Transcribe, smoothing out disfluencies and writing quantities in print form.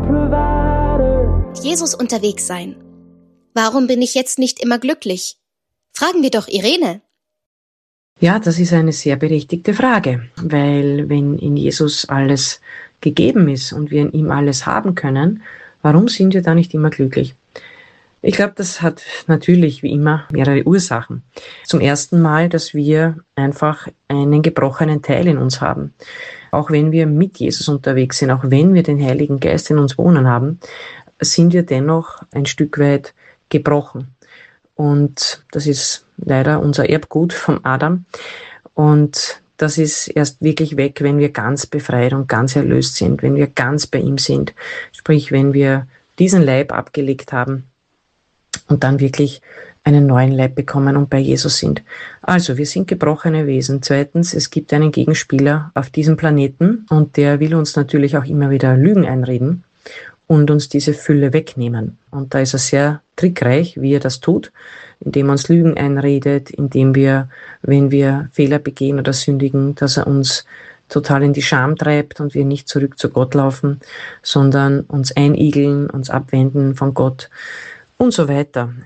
Jesus unterwegs sein. Warum bin ich jetzt nicht immer glücklich? Fragen wir doch Irene. Ja, das ist eine sehr berechtigte Frage, weil wenn in Jesus alles gegeben ist und wir in ihm alles haben können, warum sind wir da nicht immer glücklich? Ich glaube, das hat natürlich wie immer mehrere Ursachen. Zum ersten Mal, dass wir einfach einen gebrochenen Teil in uns haben. Auch wenn wir mit Jesus unterwegs sind, auch wenn wir den Heiligen Geist in uns wohnen haben, sind wir dennoch ein Stück weit gebrochen. Und das ist leider unser Erbgut vom Adam. Und das ist erst wirklich weg, wenn wir ganz befreit und ganz erlöst sind, wenn wir ganz bei ihm sind. Sprich, wenn wir diesen Leib abgelegt haben und dann wirklich einen neuen Leib bekommen und bei Jesus sind. Also, wir sind gebrochene Wesen. Zweitens, es gibt einen Gegenspieler auf diesem Planeten und der will uns natürlich auch immer wieder Lügen einreden und uns diese Fülle wegnehmen. Und da ist er sehr trickreich, wie er das tut, indem er uns Lügen einredet, indem wir, wenn wir Fehler begehen oder sündigen, dass er uns total in die Scham treibt und wir nicht zurück zu Gott laufen, sondern uns einigeln, uns abwenden von Gott und so weiter.